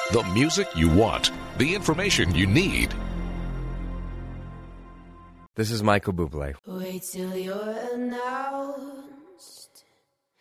The music you want, the information you need. This is Michael Bublé. Wait till you're announced